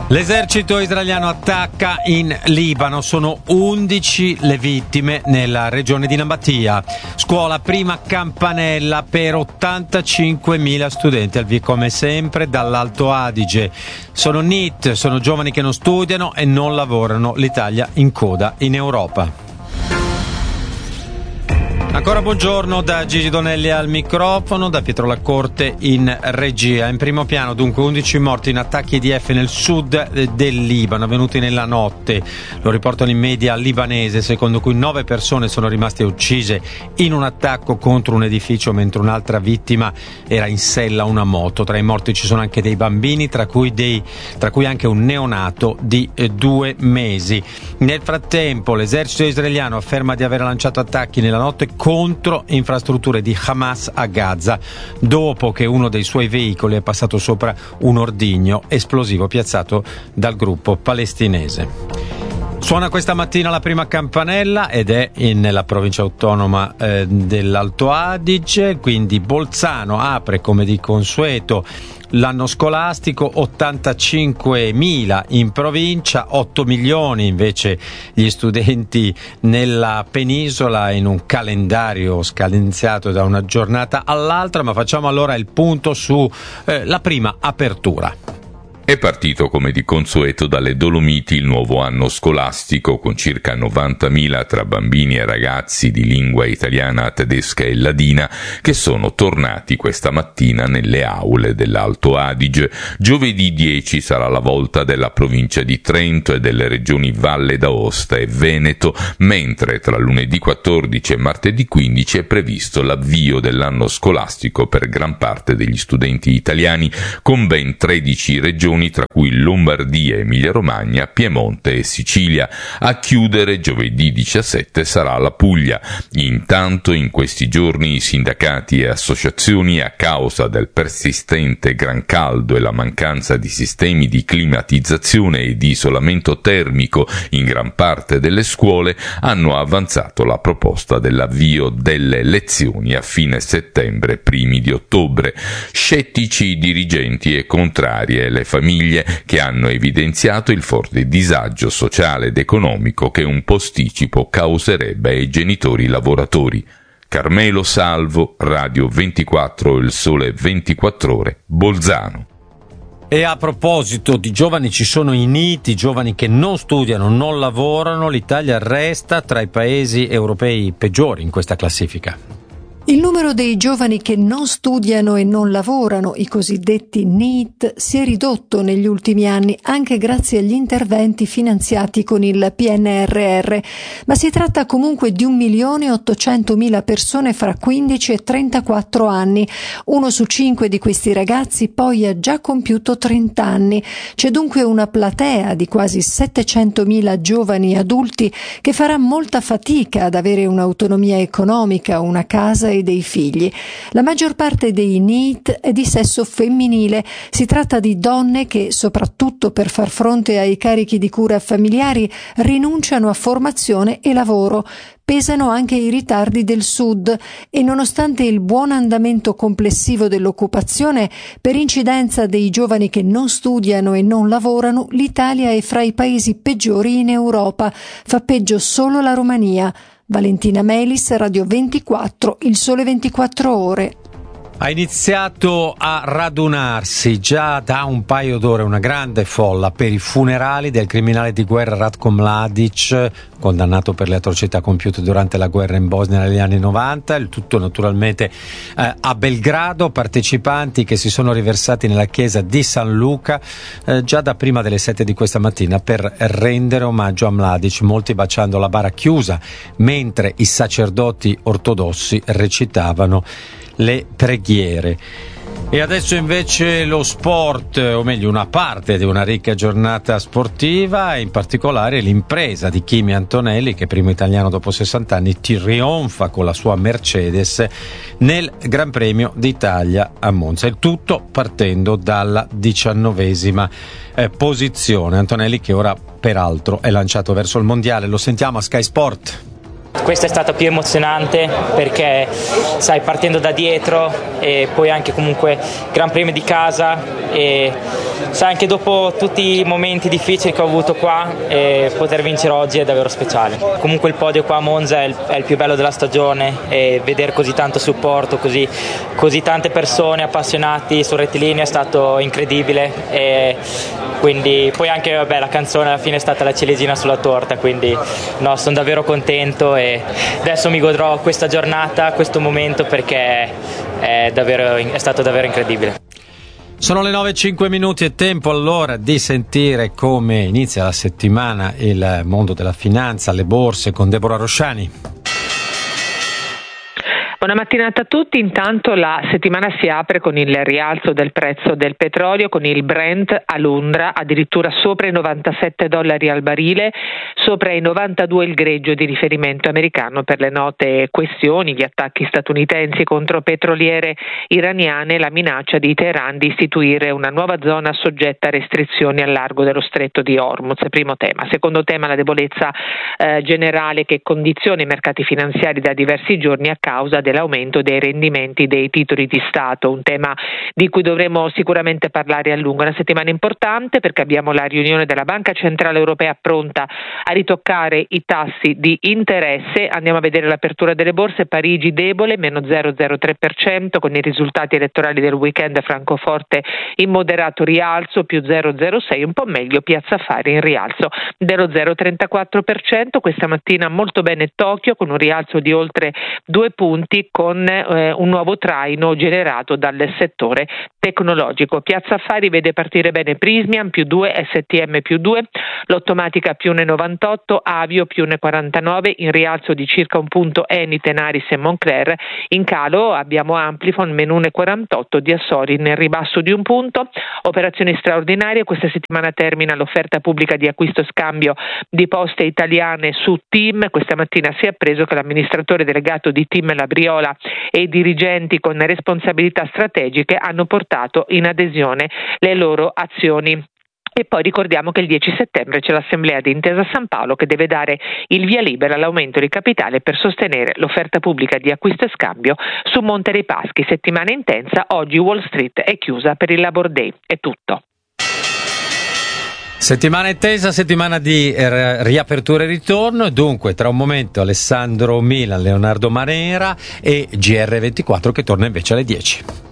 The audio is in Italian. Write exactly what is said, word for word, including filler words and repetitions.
L'esercito israeliano attacca in Libano, sono undici le vittime nella regione di Nabatia. Scuola prima campanella per ottantacinquemila studenti, al via come sempre dall'Alto Adige. Sono N I T, sono giovani che non studiano e non lavorano, l'Italia in coda in Europa. Ancora buongiorno da Gigi Donelli al microfono, da Pietro Lacorte in regia. In primo piano dunque undici morti in attacchi I D F nel sud del Libano avvenuti nella notte. Lo riportano i media libanese, secondo cui nove persone sono rimaste uccise in un attacco contro un edificio, mentre un'altra vittima era in sella a una moto. Tra i morti ci sono anche dei bambini, tra cui, dei, tra cui anche un neonato di eh, due mesi. Nel frattempo l'esercito israeliano afferma di aver lanciato attacchi nella notte contro infrastrutture di Hamas a Gaza, dopo che uno dei suoi veicoli è passato sopra un ordigno esplosivo piazzato dal gruppo palestinese. Suona questa mattina la prima campanella ed è in, nella provincia autonoma eh, dell'Alto Adige, quindi Bolzano apre come di consueto l'anno scolastico, ottantacinquemila in provincia, otto milioni invece gli studenti nella penisola, in un calendario scadenzato da una giornata all'altra. Ma facciamo allora il punto su eh, la prima apertura. È partito come di consueto dalle Dolomiti il nuovo anno scolastico, con circa novantamila tra bambini e ragazzi di lingua italiana, tedesca e ladina che sono tornati questa mattina nelle aule dell'Alto Adige. Giovedì dieci sarà la volta della provincia di Trento e delle regioni Valle d'Aosta e Veneto, mentre tra lunedì quattordici e martedì quindici è previsto l'avvio dell'anno scolastico per gran parte degli studenti italiani, con ben tredici regioni, tra cui Lombardia, Emilia-Romagna, Piemonte e Sicilia. A chiudere giovedì diciassette sarà la Puglia. Intanto in questi giorni i sindacati e associazioni, a causa del persistente gran caldo e la mancanza di sistemi di climatizzazione e di isolamento termico in gran parte delle scuole, hanno avanzato la proposta dell'avvio delle lezioni a fine settembre, primi di ottobre. Scettici i dirigenti e contrarie le famiglie, che hanno evidenziato il forte disagio sociale ed economico che un posticipo causerebbe ai genitori lavoratori. Carmelo Salvo, Radio ventiquattro, Il Sole ventiquattro Ore, Bolzano. E a proposito di giovani, ci sono i N I T, i giovani che non studiano, non lavorano. L'Italia resta tra i paesi europei peggiori in questa classifica. Il numero dei giovani che non studiano e non lavorano, i cosiddetti N I T, si è ridotto negli ultimi anni anche grazie agli interventi finanziati con il P N R R, ma si tratta comunque di un milione ottocentomila persone fra quindici e trentaquattro anni. Uno su cinque di questi ragazzi poi ha già compiuto trenta anni. C'è dunque una platea di quasi settecentomila giovani adulti che farà molta fatica ad avere un'autonomia economica, una casa e dei figli. La maggior parte dei N I T è di sesso femminile. Si tratta di donne che, soprattutto per far fronte ai carichi di cura familiari, rinunciano a formazione e lavoro. Pesano anche i ritardi del Sud e, nonostante il buon andamento complessivo dell'occupazione, per incidenza dei giovani che non studiano e non lavorano, l'Italia è fra i paesi peggiori in Europa. Fa peggio solo la Romania. Valentina Melis, Radio ventiquattro, Il Sole ventiquattro Ore. Ha iniziato a radunarsi già da un paio d'ore una grande folla per i funerali del criminale di guerra Ratko Mladic, condannato per le atrocità compiute durante la guerra in Bosnia negli anni novanta. Il tutto naturalmente eh, a Belgrado, partecipanti che si sono riversati nella chiesa di San Luca eh, già da prima delle sette di questa mattina per rendere omaggio a Mladic, molti baciando la bara chiusa, mentre i sacerdoti ortodossi recitavano le preghiere. E adesso invece lo sport, o meglio una parte di una ricca giornata sportiva, e in particolare l'impresa di Kimi Antonelli, che primo italiano dopo sessanta anni trionfa con la sua Mercedes nel Gran Premio d'Italia a Monza. Il tutto partendo dalla diciannovesima eh, posizione. Antonelli che ora peraltro è lanciato verso il mondiale. Lo sentiamo a Sky Sport. Questa è stata più emozionante perché, sai, partendo da dietro e poi anche comunque Gran Premio di casa e sai, anche dopo tutti i momenti difficili che ho avuto qua, eh, poter vincere oggi è davvero speciale. Comunque il podio qua a Monza è il, è il più bello della stagione, e vedere così tanto supporto, così, così tante persone appassionati sul rettilineo è stato incredibile, e quindi poi anche vabbè, la canzone alla fine è stata la ciliegina sulla torta, quindi no, sono davvero contento e adesso mi godrò questa giornata, questo momento, perché è, davvero, è stato davvero incredibile. Sono le nove e cinque minuti, è tempo allora di sentire come inizia la settimana il mondo della finanza, le borse, con Deborah Rosciani. Buona mattinata a tutti. Intanto la settimana si apre con il rialzo del prezzo del petrolio, con il Brent a Londra addirittura sopra i novantasette dollari al barile, sopra i novantadue il greggio di riferimento americano per le note questioni, gli attacchi statunitensi contro petroliere iraniane, la minaccia di Teheran di istituire una nuova zona soggetta a restrizioni al largo dello stretto di Hormuz. Primo tema. Secondo tema, la debolezza eh, generale che condiziona i mercati finanziari da diversi giorni a causa dell'aumento dei rendimenti dei titoli di Stato, un tema di cui dovremo sicuramente parlare a lungo. Una settimana importante perché abbiamo la riunione della Banca Centrale Europea pronta a ritoccare i tassi di interesse. Andiamo a vedere l'apertura delle borse. Parigi debole, meno zero virgola zero tre per cento, con i risultati elettorali del weekend. Francoforte in moderato rialzo, più zero virgola zero sei, un po' meglio Piazza Affari in rialzo dello zero virgola trentaquattro per cento. Questa mattina molto bene Tokyo, con un rialzo di oltre due punti, con eh, un nuovo traino generato dal settore tecnologico. Piazza Affari vede partire bene Prismian più due, S T M più due, Lottomatica più uno virgola novantotto, Avio più uno virgola quarantanove, in rialzo di circa un punto Eni, Tenaris e Moncler. In calo abbiamo Amplifon meno uno virgola quarantotto, Diasori nel ribasso di un punto. Operazioni straordinarie, questa settimana termina l'offerta pubblica di acquisto scambio di Poste Italiane su TIM. Questa mattina si è appreso che l'amministratore delegato di TIM, la Briola, e i dirigenti con responsabilità strategiche hanno portato in adesione le loro azioni. E poi ricordiamo che il dieci settembre c'è l'assemblea di Intesa San Paolo che deve dare il via libera all'aumento di capitale per sostenere l'offerta pubblica di acquisto e scambio su Monte dei Paschi. Settimana intensa, oggi Wall Street è chiusa per il Labor Day. È tutto. Settimana intesa, settimana di riapertura e ritorno, dunque tra un momento Alessandro Milan, Leonardo Manera e G R ventiquattro che torna invece alle dieci.